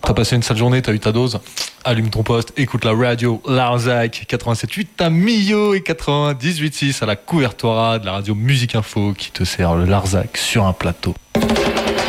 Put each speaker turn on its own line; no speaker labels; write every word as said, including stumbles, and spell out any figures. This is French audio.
T'as passé une sale journée, t'as eu ta dose. Allume ton poste, écoute la radio Larzac quatre-vingt-sept virgule huit à Millau et quatre-vingt-dix virgule six à la Couvertoire de la radio Musique Info qui te sert le Larzac sur un plateau.